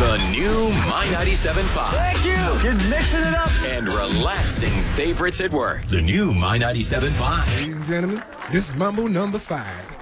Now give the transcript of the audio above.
The new My 97.5. Thank you. You're mixing it up. And relaxing favorites at work. The new My 97.5. Ladies and gentlemen, this is Mambo number 5.